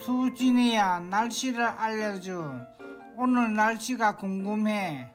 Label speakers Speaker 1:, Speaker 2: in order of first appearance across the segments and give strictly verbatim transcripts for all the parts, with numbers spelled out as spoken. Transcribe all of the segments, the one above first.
Speaker 1: 수진이야, 날씨를 알려줘. 오늘 날씨가 궁금해.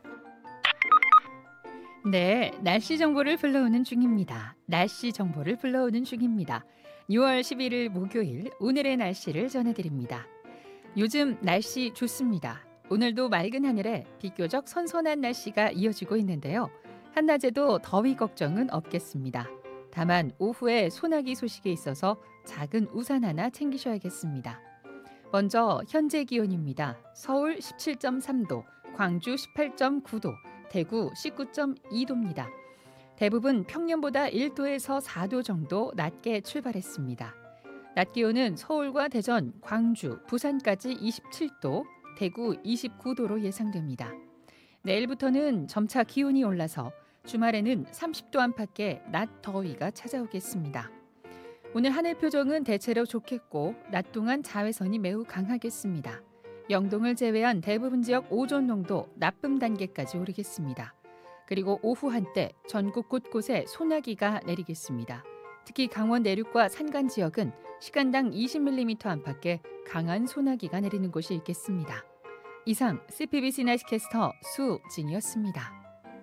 Speaker 2: 네, 날씨 정보를 불러오는 중입니다. 날씨 정보를 불러오는 중입니다. 유월 십일일 목요일 오늘의 날씨를 전해드립니다. 요즘 날씨 좋습니다. 오늘도 맑은 하늘에 비교적 선선한 날씨가 이어지고 있는데요. 한낮에도 더위 걱정은 없겠습니다. 다만 오후에 소나기 소식이 있어서 작은 우산 하나 챙기셔야겠습니다. 먼저 현재 기온입니다. 서울 십칠 점 삼 도, 광주 십팔 점 구 도, 대구 십구 점 이 도입니다. 대부분 평년보다 일 도에서 사 도 정도 낮게 출발했습니다. 낮 기온은 서울과 대전, 광주, 부산까지 이십칠 도, 대구 이십구 도로 예상됩니다. 내일부터는 점차 기온이 올라서 주말에는 삼십 도 안팎의 낮 더위가 찾아오겠습니다. 오늘 하늘 표정은 대체로 좋겠고 낮 동안 자외선이 매우 강하겠습니다. 영동을 제외한 대부분 지역 오존 농도 나쁨 단계까지 오르겠습니다. 그리고 오후 한때 전국 곳곳에 소나기가 내리겠습니다. 특히 강원 내륙과 산간 지역은 시간당 이십 밀리미터 안팎의 강한 소나기가 내리는 곳이 있겠습니다. 이상 씨피비씨 날씨캐스터 수진이었습니다.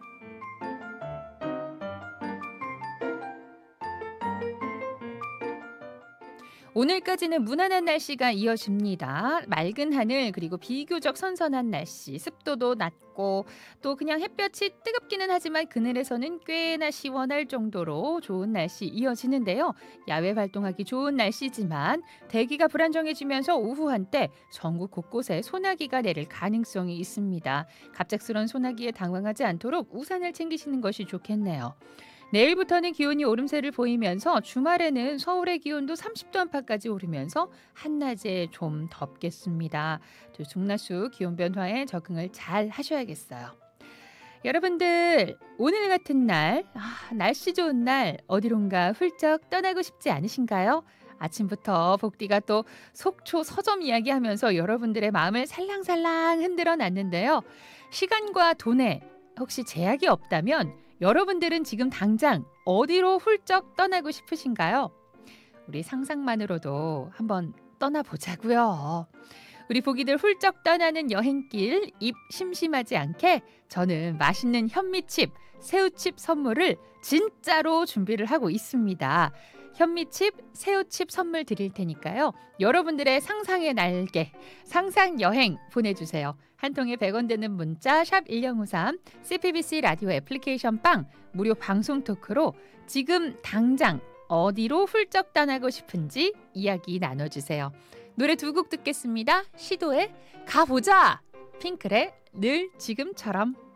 Speaker 2: 오늘까지는 무난한 날씨가 이어집니다. 맑은 하늘 그리고 비교적 선선한 날씨, 습도도 낮고 또 그냥 햇볕이 뜨겁기는 하지만 그늘에서는 꽤나 시원할 정도로 좋은 날씨 이어지는데요. 야외 활동하기 좋은 날씨지만 대기가 불안정해지면서 오후 한때 전국 곳곳에 소나기가 내릴 가능성이 있습니다. 갑작스런 소나기에 당황하지 않도록 우산을 챙기시는 것이 좋겠네요. 내일부터는 기온이 오름세를 보이면서 주말에는 서울의 기온도 삼십 도 안팎까지 오르면서 한낮에 좀 덥겠습니다. 중낮수 기온 변화에 적응을 잘 하셔야겠어요. 여러분들 오늘 같은 날, 아, 날씨 좋은 날 어디론가 훌쩍 떠나고 싶지 않으신가요? 아침부터 복디가 또 속초 서점 이야기하면서 여러분들의 마음을 살랑살랑 흔들어 놨는데요. 시간과 돈에 혹시 제약이 없다면 여러분들은 지금 당장 어디로 훌쩍 떠나고 싶으신가요? 우리 상상만으로도 한번 떠나보자고요. 우리 보기들 훌쩍 떠나는 여행길 입 심심하지 않게 저는 맛있는 현미칩, 새우칩 선물을 진짜로 준비를 하고 있습니다. 현미칩, 새우칩 선물 드릴 테니까요. 여러분들의 상상의 날개, 상상여행 보내주세요. 한 통에 백 원 되는 문자 샵 일공오삼, 씨피비씨 라디오 애플리케이션 빵, 무료 방송 토크로 지금 당장 어디로 훌쩍 떠나고 싶은지 이야기 나눠주세요. 노래 두 곡 듣겠습니다. 시도에 가보자! 핑클의 늘 지금처럼.